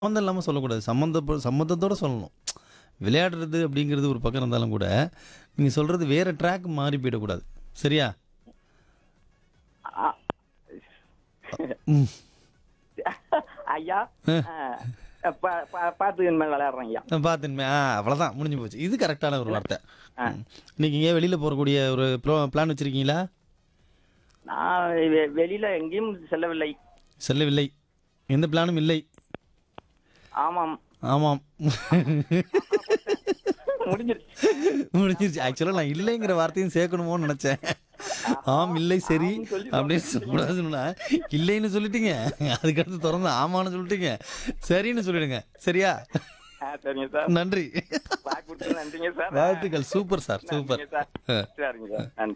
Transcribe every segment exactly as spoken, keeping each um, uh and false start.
சம்மந்தம் இல்லாம சொல்லக்கூடாது. சம்மந்த சம்மந்தத்தோட சொல்லணும். விளையாடுறது அப்படிங்கிறது ஒரு பக்கம் இருந்தாலும் கூட, நீங்க சொல்றது வேற ட்ராக் மாறி போயிடக்கூடாது. சரியா? ஆ. ம். ஐயா ஆ, பா- பா- பார்த்து இனிமேல் விளையாடுறேன் ஐயா. பார்த்துமே ஆ அவ்வளோதான் முடிஞ்சு போச்சு. இது கரெக்டான ஒரு வார்த்தை. ஆ. ம். இன்னைக்கு எங்கேயா வெளியில போகக்கூடிய ஒரு ப்ளோ பிளான் வச்சிருக்கீங்களா? நான் வெ- வெளியில எங்கேயும் செல்லவில்லை. செல்லவில்லை. எந்த பிளானும் இல்லை. ஆமாம், ஆமாம். முடிஞ்சிருச்சு. முடிஞ்சிருச்சு. ஆக்சுவலாக நான் இல்லைங்கிற வார்த்தையும் சேர்க்கணுமோன்னு நினச்சேன். ஆம் இல்லை சரி ஆம்னு சொல்லி அப்படின்னு சொல்லக்கூடாதுன்னா இல்லைன்னு சொல்லிட்டீங்க. அதுக்கடுத்து திறந்து ஆமான்னு சொல்லிட்டீங்க. சரின்னு சொல்லிடுங்க. சரியா? ஆ, சரிங்க சார். நன்றி. வாக்கு கொடுத்தது நன்றிங்க சார். வாழ்த்துக்கள். Super sir, super. நன்றிங்க சார். ஆ. சரிங்க சார், நன்றி.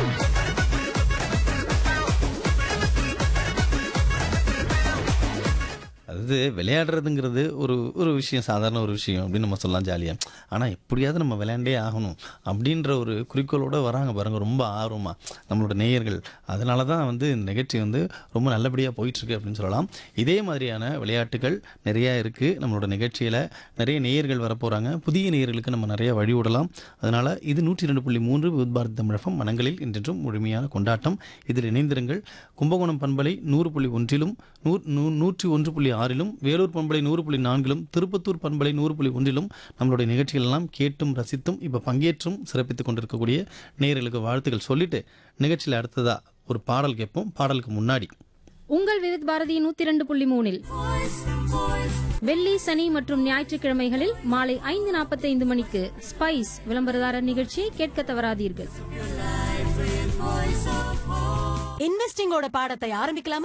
அதாவது விளையாடுறதுங்கிறது ஒரு ஒரு விஷயம், சாதாரண ஒரு விஷயம் அப்படின்னு நம்ம சொல்லலாம் ஜாலியாக. ஆனால் எப்படியாவது நம்ம விளையாண்டே ஆகணும் அப்படின்ற ஒரு குறிக்கோளோடு வராங்க பாருங்கள், ரொம்ப ஆர்வமாக நம்மளோட நேயர்கள். அதனால தான் வந்து இந்த நிகழ்ச்சி வந்து ரொம்ப நல்லபடியாக போயிட்டுருக்கு அப்படின்னு சொல்லலாம். இதே மாதிரியான விளையாட்டுகள் நிறையா இருக்குது நம்மளோட நிகழ்ச்சியில். நிறைய நேயர்கள் வரப்போகிறாங்க. புதிய நேயர்களுக்கு நம்ம நிறைய வழி விடலாம். அதனால் இது நூற்றி ரெண்டு புள்ளி மூன்று பாரதி தமிழகம் மனங்களில் இன்றென்றும் முழுமையான கொண்டாட்டம். இதில் இணைந்திருங்கள். கும்பகோணம் பண்பலை நூறு புள்ளி ஒன்றிலும் நூ நூ நூற்றி ஒன்று புள்ளி ஆறிலும், வேலூர் பண்பலை நூறு புள்ளி நான்கிலும், திருப்பத்தூர் பண்பலை நூறு புள்ளி ஒன்றிலும் நம்மளுடைய நிகழ்ச்சிகள் எல்லாம் கேட்டும் ரசித்தும் இப்போ பங்கேற்றும் சிறப்பித்துக் கொண்டிருக்கக்கூடிய நேயர்களுக்கு வாழ்த்துக்கள் சொல்லிட்டு நிகழ்ச்சியில் அடுத்ததா ஒரு பாடல் கேட்போம். பாடலுக்கு முன்னாடி உங்கள் விருத் பாரதி நூத்தி ரெண்டு புள்ளி மூணில் வெள்ளி, சனி மற்றும் ஞாயிற்றுக்கிழமைகளில் மாலை ஐந்து நாற்பத்தைந்து மணிக்கு ஸ்பைஸ் விளம்பரதாரர் நிகழ்ச்சியை கேட்க தவறாதீர்கள். இன்வெஸ்டிங்கோட பாடத்தை ஆரம்பிக்கலாமா?